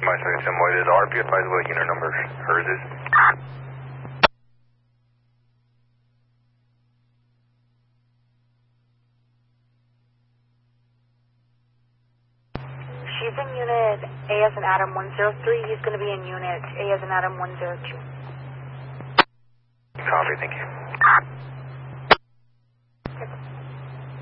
My second Sam White is RP advised what unit number hers is. She's in unit A as in Adam 103. He's going to be in unit A as in Adam 102. Copy, thank you.